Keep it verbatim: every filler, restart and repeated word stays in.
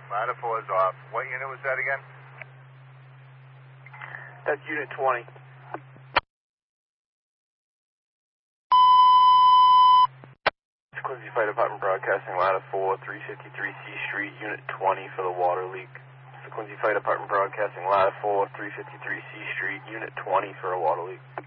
Ladder four is off. What unit was that again? That's Unit twenty. Quincy Fire Department Broadcasting, Ladder four, three fifty-three C Street, Unit twenty for the water leak. Quincy Fire Department Broadcasting, Ladder four, three fifty-three C Street, Unit twenty for a water leak.